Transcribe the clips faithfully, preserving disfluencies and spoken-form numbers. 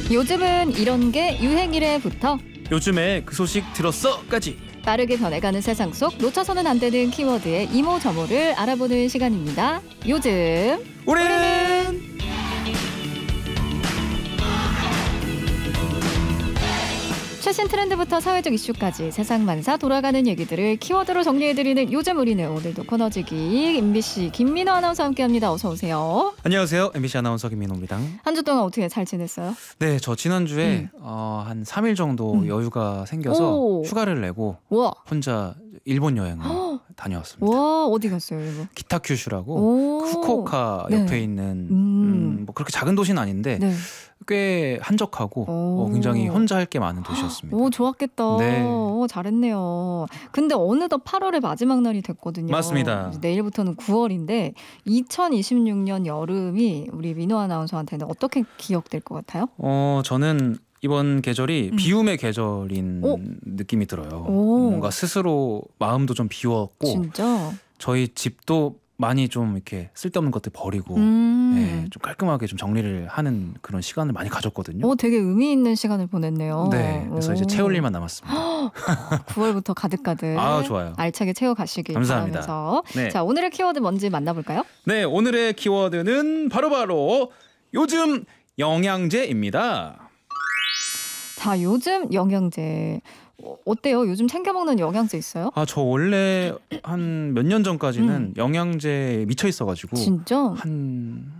요즘은 이런 게 유행이래부터 요즘에 그 소식 들었어까지 빠르게 변해가는 세상 속 놓쳐서는 안 되는 키워드의 이모저모를 알아보는 시간입니다. 요즘 우리는 최신 트렌드부터 사회적 이슈까지 세상 만사 돌아가는 얘기들을 키워드로 정리해드리는 요즘 우리는, 오늘도 코너지기 엠비씨 김민호 아나운서와 함께합니다. 어서 오세요. 안녕하세요. 엠비씨 아나운서 김민호입니다. 한 주 동안 어떻게 잘 지냈어요? 네, 저 지난주에 음. 어, 한 삼 일 정도 음. 여유가 생겨서 오. 휴가를 내고 와, 혼자 일본 여행을 다녀왔습니다. 와 어디 갔어요, 일본? 기타큐슈라고 오. 후쿠오카 네. 옆에 있는 음. 음, 뭐 그렇게 작은 도시는 아닌데 네. 꽤 한적하고 오. 어, 굉장히 혼자 할 게 많은 도시였습니다. 오, 좋았겠다. 네. 오, 잘했네요. 근데 어느덧 팔월의 마지막 날이 됐거든요. 맞습니다. 이제 내일부터는 구월인데 이천이십육 년 여름이 우리 민호 아나운서한테는 어떻게 기억될 것 같아요? 어, 저는 이번 계절이 음. 비움의 계절인 오. 느낌이 들어요. 오. 뭔가 스스로 마음도 좀 비웠고 진짜? 저희 집도 많이 좀 이렇게 쓸데없는 것들 버리고 음. 네, 좀 깔끔하게 좀 정리를 하는 그런 시간을 많이 가졌거든요. 오, 되게 의미 있는 시간을 보냈네요. 네, 그래서 오. 이제 채울 일만 남았습니다. 구월부터 가득가득 아, 좋아요. 알차게 채워가시길 감사합니다. 바라면서 네. 자, 오늘의 키워드 뭔지 만나볼까요? 네, 오늘의 키워드는 바로바로 요즘 영양제입니다. 자, 요즘 영양제 어, 어때요? 요즘 챙겨 먹는 영양제 있어요? 아, 저 원래 한 몇 년 전까지는 음. 영양제에 미쳐 있어가지고 진짜? 한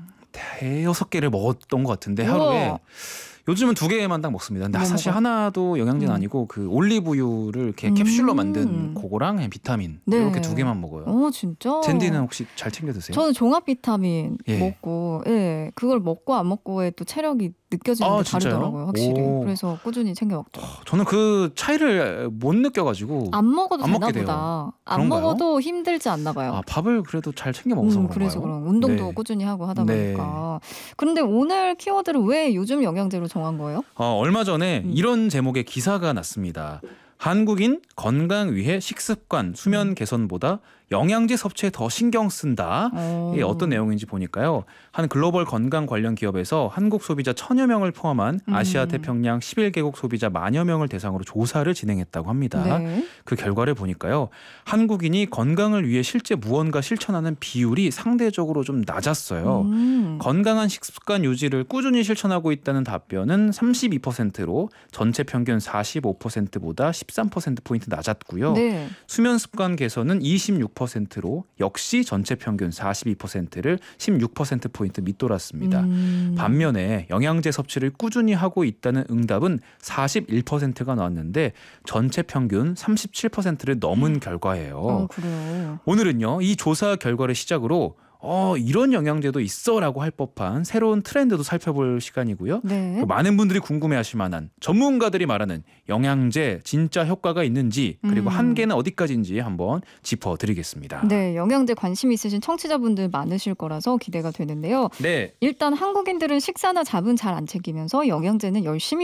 대여섯 개를 먹었던 것 같은데 우와. 하루에. 요즘은 두 개만 딱 먹습니다. 근데 뭐 사실 먹어? 하나도 영양제는 음. 아니고 그 올리브유를 이렇게 음. 캡슐로 만든 그거랑 그냥 비타민 네. 이렇게 두 개만 먹어요. 어, 진짜? 젠디는 혹시 잘 챙겨 드세요? 저는 종합 비타민 예. 먹고, 예, 그걸 먹고 안 먹고의 또 체력이 느껴지는 아, 게 진짜요? 다르더라고요, 확실히. 오. 그래서 꾸준히 챙겨 먹죠. 저는 그 차이를 못 느껴가지고 안 먹어도 안 되나 먹게 돼요. 보다. 안 그런가요? 먹어도 힘들지 않나 봐요. 아, 밥을 그래도 잘 챙겨 먹어서 음, 그런가요? 그래서 그런 운동도 네. 꾸준히 하고 하다 네. 보니까. 그런데 오늘 키워드를 왜 요즘 영양제로 정한 거예요? 어, 얼마 전에 음. 이런 제목의 기사가 났습니다. 한국인 건강 위해 식습관, 수면 개선보다 영양제 섭취에 더 신경 쓴다. 어. 이게 어떤 내용인지 보니까요. 한 글로벌 건강 관련 기업에서 한국 소비자 천여 명을 포함한 음. 아시아 태평양 십일 개국 소비자 만여 명을 대상으로 조사를 진행했다고 합니다. 네. 그 결과를 보니까요. 한국인이 건강을 위해 실제 무언가 실천하는 비율이 상대적으로 좀 낮았어요. 음. 건강한 식습관 유지를 꾸준히 실천하고 있다는 답변은 삼십이 퍼센트로 전체 평균 사십오 퍼센트보다 십삼 퍼센트포인트 낮았고요. 네. 수면 습관 개선은 이십육 퍼센트로 역시 전체 평균 사십이 퍼센트를 십육 퍼센트포인트 밑돌았습니다. 음. 반면에 영양제 섭취를 꾸준히 하고 있다는 응답은 사십일 퍼센트가 나왔는데 전체 평균 삼십칠 퍼센트를 넘은 결과예요. 어, 그래요. 오늘은요, 이 조사 결과를 시작으로 어, 이런 영양제도 있어라고 할 법한 새로운 트렌드도 살펴볼 시간이고요. 네. 많은 분들이 궁금해하실 만한 전문가들이 말하는 영양제 진짜 효과가 있는지, 그리고 음. 한계는 어디까지인지 한번 짚어드리겠습니다. 네, 영양제 관심 있으신 청취자분들 많으실 거라서 기대가 되는데요. 네. 일단 한국인들은 식사나 잠은 잘 안 챙기면서 영양제는 열심히